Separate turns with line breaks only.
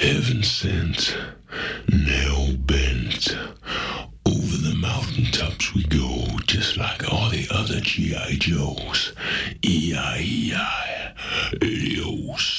Heaven sent, nail bent. Over the mountaintops we go, just like all the other G.I. Joes. E-I-E-I, adios.